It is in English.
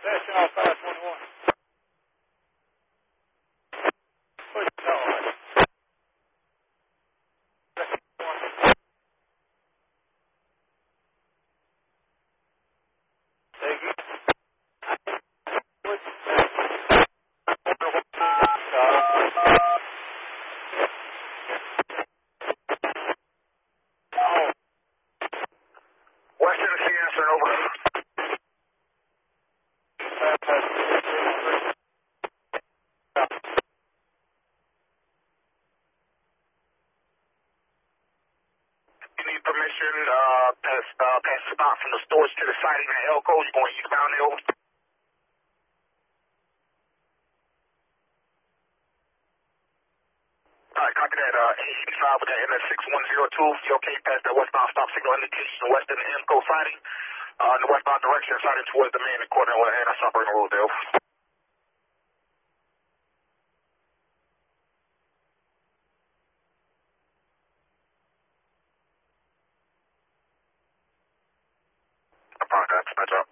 Possession off 521. Push it hard. Thank you. West Tennessee answer, over. You need permission, pass the spot from the storage to the siding at Elko. You're going eastbound there, over. Alright, copy that, 885 with that MS6102. You okay past that westbound stop signal indication west of the Elko siding? In the westbound direction, siding towards the main and corner with an that's operating road there, over. Upon that, dispatch up.